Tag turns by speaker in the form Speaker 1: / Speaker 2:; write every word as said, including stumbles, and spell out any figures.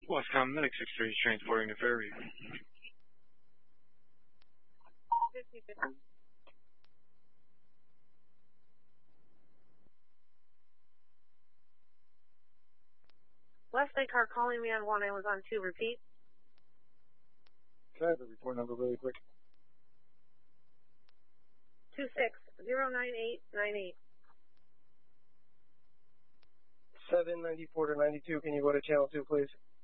Speaker 1: Westcom Medic six three transporting to Fairview.
Speaker 2: fifty fifty. West Side car calling me on one. I was on two. Repeat.
Speaker 3: Can I have the report number really quick?
Speaker 2: Two six zero nine eight nine eight.
Speaker 3: seven ninety-four to ninety-two. Can you go to channel two, please?